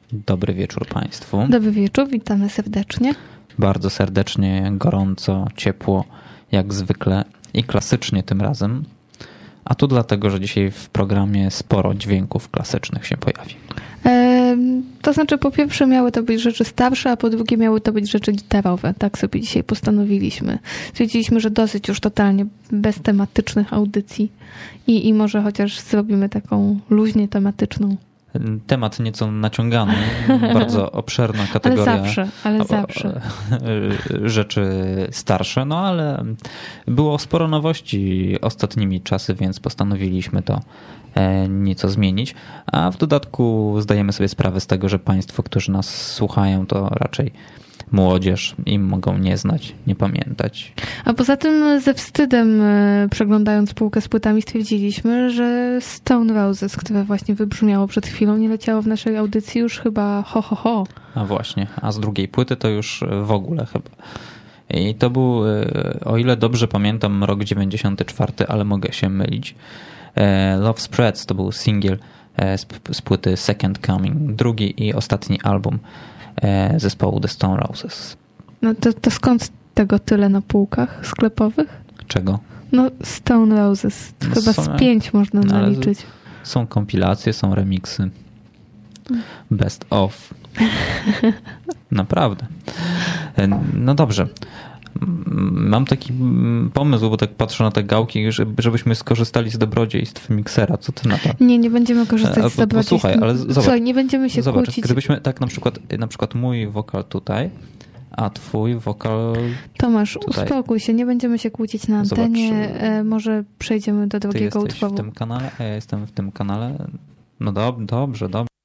Dobry wieczór Państwu. Dobry wieczór, witamy serdecznie. Bardzo serdecznie, gorąco, ciepło, jak zwykle i klasycznie tym razem. A to dlatego, że dzisiaj w programie sporo dźwięków klasycznych się pojawi. To znaczy, po pierwsze miały to być rzeczy starsze, a po drugie miały to być rzeczy gitarowe. Tak sobie dzisiaj postanowiliśmy. Stwierdziliśmy, że dosyć już totalnie bez tematycznych audycji i może chociaż zrobimy taką luźnie tematyczną. Temat nieco naciągany, bardzo obszerna kategoria. Ale zawsze. Rzeczy starsze, no ale było sporo nowości ostatnimi czasy, więc postanowiliśmy to nieco zmienić. A w dodatku zdajemy sobie sprawę z tego, że Państwo, którzy nas słuchają, to raczej młodzież i mogą nie znać, nie pamiętać. A poza tym ze wstydem, przeglądając półkę z płytami, stwierdziliśmy, że Stone Roses, które właśnie wybrzmiało przed chwilą, nie leciało w naszej audycji już chyba ho. A właśnie, a z drugiej płyty to już w ogóle chyba. I to był, o ile dobrze pamiętam, rok 94, ale mogę się mylić. Love Spreads to był singiel z płyty Second Coming, drugi i ostatni album zespołu The Stone Roses. No to skąd tego tyle na półkach sklepowych? Czego? No Stone Roses. No chyba z 5 można naliczyć. Są kompilacje, są remiksy. Best of. Naprawdę. No dobrze. Mam taki pomysł, bo tak patrzę na te gałki, żebyśmy skorzystali z dobrodziejstw miksera. Co ty na to? Nie będziemy korzystać z dobrodziejstw. Posłuchaj, ale zobacz. Słuchaj, nie będziemy się kłócić. Gdybyśmy tak na przykład mój wokal tutaj, a twój wokal Tomasz, tutaj. uspokój się, nie będziemy się kłócić na antenie. Zobacz, może przejdziemy do drugiego utworu. Ty jesteś w tym kanale, a ja jestem w tym kanale. No dobrze.